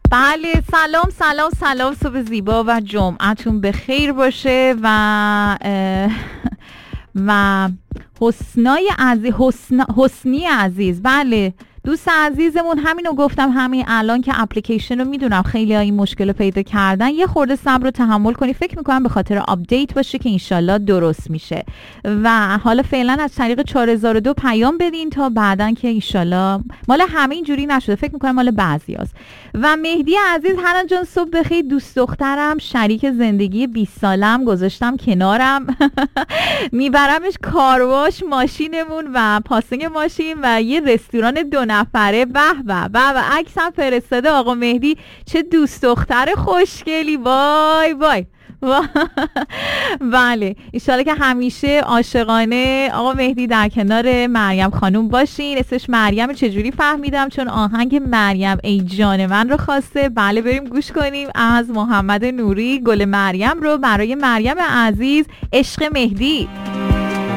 بله سلام سلام سلام، صبح زیبا و جمعتون بخیر باشه و حسنی عزیز، بله دوست عزیزمون، همینو گفتم همین الان که اپلیکیشن رو میدونم خیلی ها این مشکل رو پیدا کردن، یه خورده صبر و تحمل کنی، فکر میکنم به خاطر آپدیت باشه که انشالله درست میشه و حالا فعلا از طریق 4002 پیام بدین تا بعدن که انشالله مال همه اینجوری نشده، فکر میکنم مال بعضی هست. و مهدی عزیز، هنان جان صبح بخیر، دوست دخترم، شریک زندگی 20 سالم، گذاشتم کنارم میبرمش کارواش ماشینمون و پاسینگ ماشین و یه رستوران 2 نفره. به به به، عکسم فرستاده آقا مهدی، چه دوست دختر خوشگلی، وای وای. بله انشالله که همیشه عاشقانه آقا مهدی در کنار مریم خانوم باشین. اسمش مریم، چجوری فهمیدم؟ چون آهنگ مریم ای جان من رو خواسته. بله بریم گوش کنیم از محمد نوری، گل مریم رو برای مریم عزیز، عشق مهدی.